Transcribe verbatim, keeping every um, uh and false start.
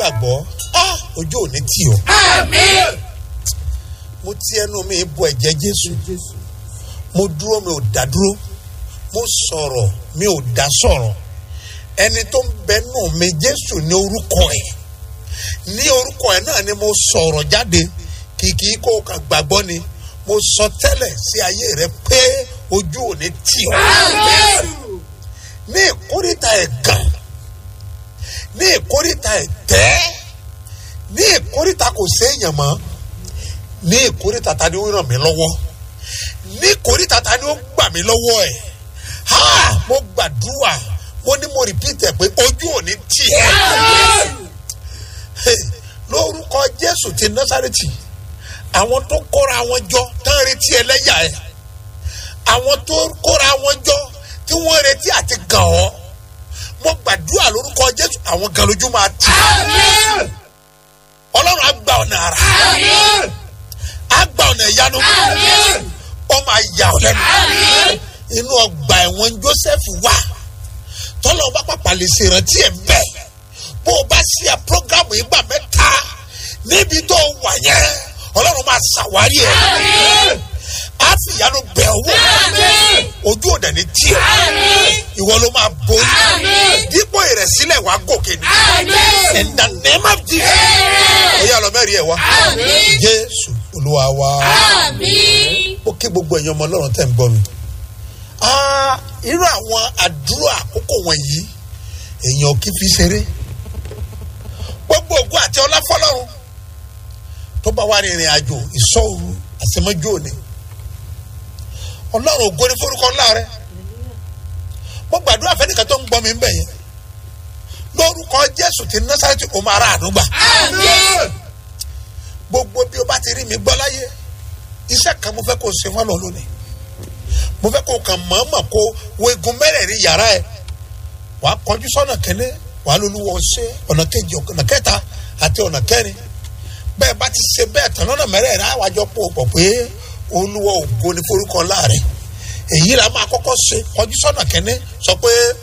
gbàgbọ́ ah ojú ò ní tì ọ́. Àmín. Mo ti ẹnu mi bọ ẹ̀jẹ̀ Jésù. Mo dúró mi ò dá dúró. Mo sọ̀rọ̀ mi ò dá sọ̀rọ̀. Ẹni tó ń bẹnu mi Jésù ní orúkọ ẹ̀. Ní orúkọ ẹ̀ náà ni mo sọ̀rọ̀ jáde. Kìkì kó o kàn gbàgbọ́ ni. Mo sọ tẹ́lẹ̀ sí ayé rẹ pé ojú ò ní tì ọ́. Àmín. Ní ìkórìtà ẹ̀gàn. Ní ìkórìtà ẹ̀tẹ́. Ní ìkórìtà kò séèyàn mọ́. Ní ìkórìtà ta ni ó ràn mí lọ́wọ́. Ní ìkórìtà ta ni ó gbà mí lọ́wọ́ ẹ̀. Ha! Mo gbàdúrà. Mo ní mo repeat ẹ̀ pé ojú ò ní tì ẹ́. Lórúkọ Jésù ti Násárẹ́tì. Àwọn tó kóra wọn jọ tán retí ẹlẹ́yà ẹ̀. Àwọn tó kóra wọn jọ tí wọ́n retí àti gàn ọ́. Mo gbàdúrà lórúkọ Jésù àwọn gan lójú máa tì. Àmín. Ọlọ́run á gba ọ̀nà àrà. Àmín. Á gba ọ̀nà ìyanu. Àmín. Ó máa yà ọ́ lẹ́nu. Àmín. Inú ọgbà ẹ̀wọ̀n Jósẹ́fù wà. Tọ́lọ́ bá pàpà lè ṣèrántí ẹ̀ bẹ́ẹ̀. Bó o bá ṣe à prógámù ìgbà mẹ́ta níbi tó wà yẹn Ọlọ́run máa ṣàwárí ẹ̀. Àmín. Á fi ìyanu bẹ̀ ọ́ wò. Àmín. Ojú òdà ní tiẹ̀. Àmín. Ìwọ ló máa borí. Àmín. Dípò ìrẹ̀sílẹ̀ wàá gòkè ní. Àmín. In the name of Jesus. Àmín. Ó yá lọ mẹ́rin ẹ̀ wá. Àmín. Jésù Olúwa wa. Àmín. Ó kí gbogbo ẹ̀yin ọmọ Ọlọ́run tẹ̀ ń gbọ́ mi. Ah, irú àwọn àdúrà àkókò wọ̀nyí èèyàn kì í fi ṣeré. Gbogbo ògo àti ọlá fọ́lọ́run tó bá wà ní ìrìn àjò ìṣọ́òru àṣemọ́jú òní. Ọlọ́run ògo ní forúkọ ńlá rẹ̀. Mo gbàdúrà fẹ́nìkan tó ń gbọ́ mi ń bẹ̀ yẹn. Lórúkọ Jésù ti Násárẹ́tì ó máa rà àdúgbà. Àmín. Gbogbo bí o bá ti rí mi gbọ́ láyé iṣẹ́ kan mo fẹ́ kó o ṣe wọ́n lọ lónìí. Mo fẹ́ kó o kàn mọ̀ọ́mọ̀ kó wo igun mẹ́rẹ̀ẹ̀rin yàrá ẹ̀. Wà á kọjú sọ́nà kẹ́lẹ́ wà á lolúwa ṣe ọ̀nà kejì ọ̀nà kẹta àti ọ̀nà kẹrin. Bẹ́ẹ̀ bá ti ṣe bẹ́ẹ̀ tán lọ́nà mẹ́rẹ̀ẹ̀rin àwájọ pò pọ̀ pé Olúwa ògo ní forúkọ ńlá rẹ̀. Èyí la máa kọ́kọ́ ṣe kọjú sọ́nà kẹ́lẹ́ sọ pé